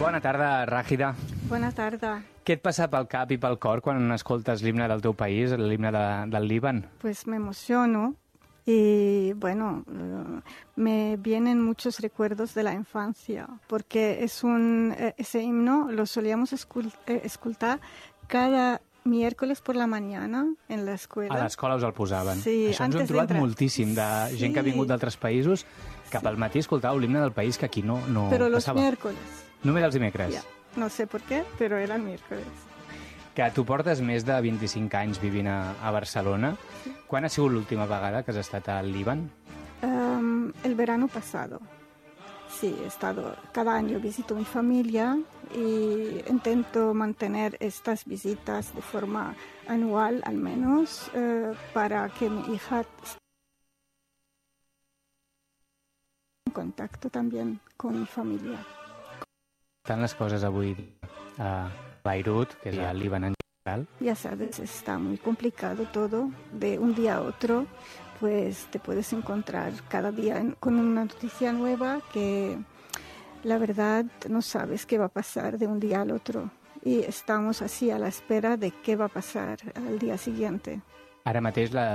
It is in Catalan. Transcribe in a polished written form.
Bona tarda, Ràgida. Bona tarda. Què et passa pel cap i pel cor quan escoltes l'himne del teu país, l'himne del Líban? Pues me emociono y bueno, me vienen muchos recuerdos de la infancia, porque ese himno lo solíamos escoltar cada miércoles por la mañana en la escuela. A l'escola us el posaven. Sí, Això ens ho hem trobat moltíssim, de gent que ha vingut d'altres països, que pel matí escoltàveu l'himne del país que aquí no Pero los passava. miércoles. Només els dimecres. Ya. No sé por qué, pero era el miércoles. Que tu portes més de 25 anys vivint a Barcelona. Quan ha sigut l'última vegada que has estat al Líban? El verano pasado. Sí, he estado, cada año visito mi familia y intento mantener estas visitas de forma anual al menos para que mi hija esté en contacto también con mi familia. Estan les coses avui a Beirut, que és el Líban en general. Ya sabes, está muy complicado todo. De un día a otro, pues te puedes encontrar cada día con una noticia nueva que la verdad no sabes qué va a pasar de un día al otro. Y estamos así a la espera de qué va a pasar al día siguiente. Ara mateix